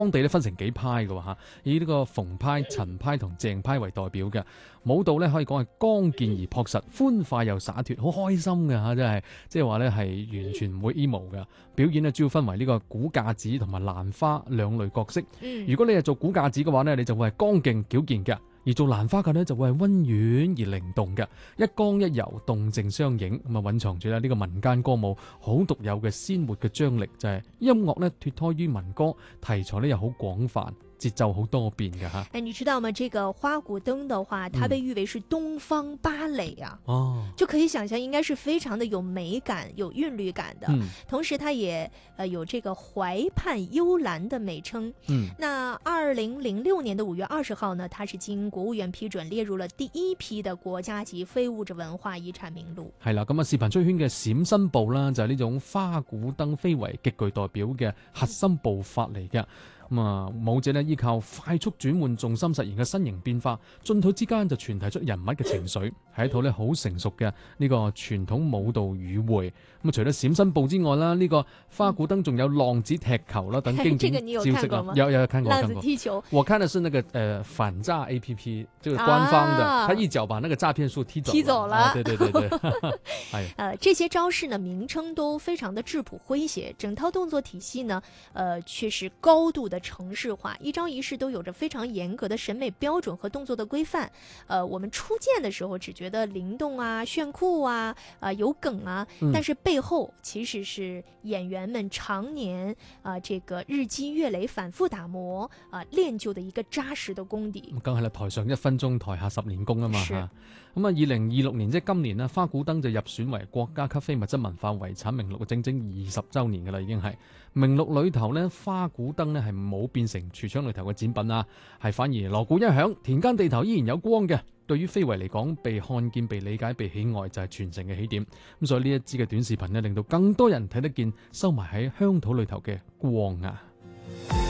當地咧分成幾派嘅喎嚇，以呢個馮派、陳派同鄭派為代表嘅舞蹈咧，可以講係剛健而樸實、歡快又灑脱，好開心嘅嚇，真係即係話咧係完全唔會 emo 嘅。表演咧主要分為呢個鼓架子同埋蘭花兩類角色。如果你係做鼓架子嘅話咧，你就會係剛勁矯健嘅。而做蘭花嘅咧就會係溫軟而靈動嘅，一剛一柔，動靜相映，咁啊蘊藏住咧呢個民間歌舞好獨有嘅鮮活嘅張力，就係音樂咧脫胎於民歌，題材咧又好廣泛，節奏好多變嘅嚇。 你知道嗎？這個花鼓燈的話，它被譽為是東方芭蕾啊，就可以想象應該是非常的有美感、有韻律感的。同時，它也有這個懷盼幽蘭的美稱。那2006年的5月20號呢，它是經國務院批准列入了第一批的國家級非物質文化遺產名錄。 係啦，咁啊視頻出圈嘅閃身步啦，就係呢種花鼓燈非遺極具代表嘅核心步法嚟嘅。咁啊，舞者咧依靠快速轉換重心實現嘅身形變化，進退之間就傳遞出人物嘅情緒，係一套咧好成熟嘅呢個傳統舞蹈語彙。咁啊，除咗閃身步之外啦，呢個花鼓燈仲有浪子踢球啦等經典招式啦。有看過。 浪子踢球， 我看的是那個反詐 APP，這個官方的，他一腳把那個詐騙術踢走了。對。 這些招式呢名稱都非常的質樸詼諧，整套動作體系呢，卻是高度的程式化，一招一式都有着非常嚴格的審美標準和動作的規範。我們初見的時候只覺得靈動啊、炫酷啊、有梗啊，但是背後其實是演員們常年這個日積月累、反覆打磨練就的一個紮實的功底。 梗係啦，台上1分鐘，台下10年功啊嘛嚇。咁啊，2026年即係今年啦，花鼓燈就入選為國家級非物質文化遺產名錄，整整20週年㗎啦，已經係名錄裏頭呢，花鼓燈呢係冇變成櫥窗裏頭嘅展品啊，係反而鑼鼓一響，田間地頭依然有光嘅。對於非遺嚟講，被看見、被理解、被喜愛就係傳承嘅起點。咁所以呢一支嘅短視頻呢，令到更多人睇得見收埋喺鄉土裏頭嘅光啊！